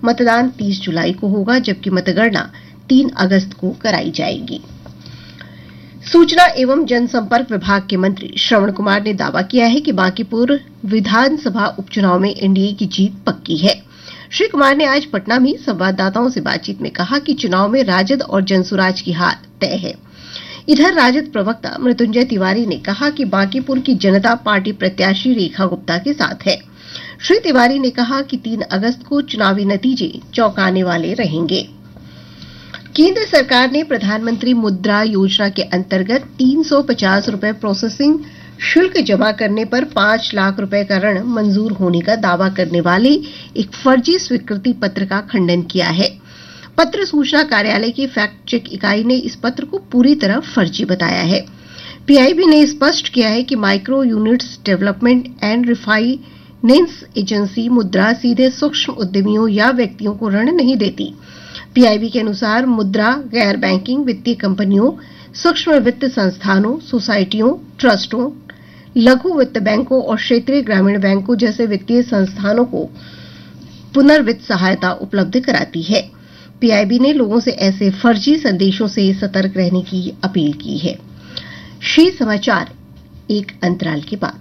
मतदान 30 जुलाई को होगा, जबकि मतगणना 3 अगस्त को कराई जाएगी। सूचना एवं जनसंपर्क विभाग के मंत्री श्रवण कुमार ने दावा किया है कि बांकीपुर विधानसभा उपचुनाव में एनडीए की जीत पक्की है। श्री कुमार ने आज पटना में संवाददाताओं से बातचीत में कहा कि चुनाव में राजद और जनसुराज की हार तय है। इधर राजद प्रवक्ता मृत्युंजय तिवारी ने कहा कि बांकीपुर की जनता पार्टी प्रत्याशी रेखा गुप्ता के साथ है। श्री तिवारी ने कहा कि 3 अगस्त को चुनावी नतीजे चौंकाने वाले रहेंगे। केंद्र सरकार ने प्रधानमंत्री मुद्रा योजना के अंतर्गत 350 रुपए प्रोसेसिंग शुल्क जमा करने पर 5 लाख रुपए का ऋण मंजूर होने का दावा करने वाले एक फर्जी स्वीकृति पत्र का खंडन किया है। पत्र सूचना कार्यालय की फैक्ट चेक इकाई ने इस पत्र को पूरी तरह फर्जी बताया है। पीआईबी ने स्पष्ट किया है कि micro units development and refinance agency मुद्रा सीधे सूक्ष्म उद्यमियों या व्यक्तियों को ऋण नहीं देती। पीआईबी के अनुसार मुद्रा गैर बैंकिंग वित्तीय कंपनियों, सूक्ष्म वित्त संस्थानों, सोसाइटियों, ट्रस्टों, लघु वित्त बैंकों और क्षेत्रीय ग्रामीण बैंकों जैसे वित्तीय संस्थानों को पुनर्वित्त सहायता उपलब्ध कराती है। पीआईबी ने लोगों से ऐसे फर्जी संदेशों से सतर्क रहने की अपील की है। श्री समाचार एक अंतराल के बाद।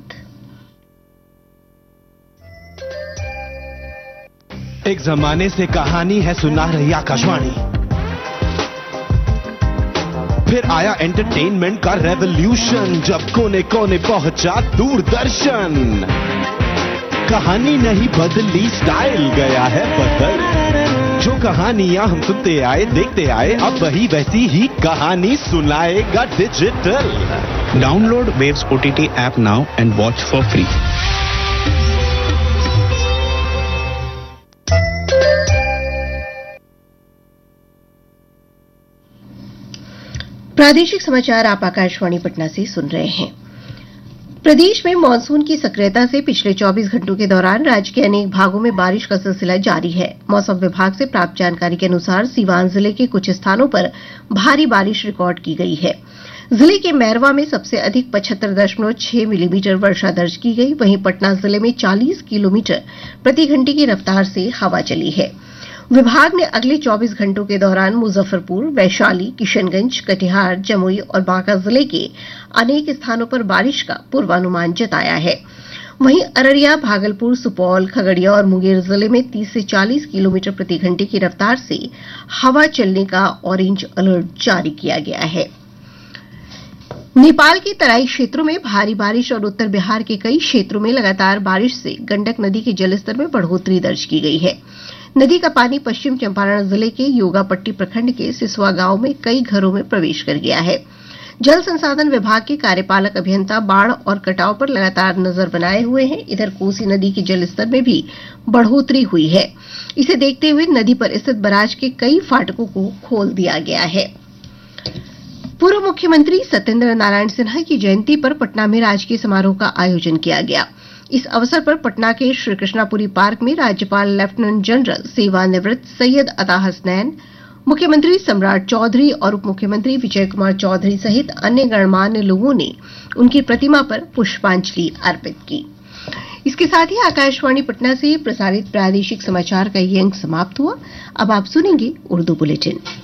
एक जमाने से कहानी है सुना रही आकाशवाणी, फिर आया एंटरटेनमेंट का रेवोल्यूशन, जब कोने कोने पहुंचा दूरदर्शन। कहानी नहीं बदली, स्टाइल गया है बदल। जो कहानियां हम सुनते आए देखते आए, अब वही वैसी ही कहानी सुनाएगा digital. Download waves OTT app now and watch for free. प्रादेशिक समाचार आप आकाशवाणी पटना से सुन रहे हैं। प्रदेश में मानसून की सक्रियता से पिछले 24 घंटों के दौरान राज्य के अनेक भागों में बारिश का सिलसिला जारी है। मौसम विभाग से प्राप्त जानकारी के अनुसार सीवान जिले के कुछ स्थानों पर भारी बारिश रिकॉर्ड की गई है। जिले के मैरवा में सबसे अधिक 75.6 मिलीमीटर वर्षा दर्ज की गई। वहीं पटना जिले में 40 किलोमीटर प्रति घंटे की रफ्तार से हवा चली है। विभाग ने अगले 24 घंटों के दौरान मुजफ्फरपुर, वैशाली, किशनगंज, कटिहार, जमुई और बांका जिले के अनेक स्थानों पर बारिश का पूर्वानुमान जताया है। वहीं अररिया, भागलपुर, सुपौल, खगड़िया और मुंगेर जिले में 30 से 40 किलोमीटर प्रति घंटे की रफ्तार से हवा चलने का ऑरेंज अलर्ट जारी किया गया है। नेपाल के तराई क्षेत्रों में भारी बारिश और उत्तर बिहार के कई क्षेत्रों में लगातार बारिश से गंडक नदी के जलस्तर में बढ़ोतरी दर्ज की गई है। नदी का पानी पश्चिम चंपारण जिले के योगापट्टी प्रखंड के सिसवा गांव में कई घरों में प्रवेश कर गया है। जल संसाधन विभाग के कार्यपालक अभियंता बाढ़ और कटाव पर लगातार नजर बनाए हुए हैं। इधर कोसी नदी के जलस्तर में भी बढ़ोतरी हुई है। इसे देखते हुए नदी पर स्थित बराज के कई फाटकों को खोल दिया गया है। पूर्व मुख्यमंत्री सत्येंद्र नारायण सिन्हा की जयंती पर पटना में राजकीय समारोह का आयोजन किया गया। इस अवसर पर पटना के श्रीकृष्णापुरी पार्क में राज्यपाल लेफ्टिनेंट जनरल सेवानिवृत्त सैयद अता हसनैन, मुख्यमंत्री सम्राट चौधरी और उप मुख्यमंत्री विजय कुमार चौधरी सहित अन्य गणमान्य लोगों ने उनकी प्रतिमा पर पुष्पांजलि अर्पित की। इसके साथ ही आकाशवाणी पटना से प्रसारित प्रादेशिक समाचार का ये अंक समाप्त हुआ। अब आप सुनेंगे उर्दू बुलेटिन।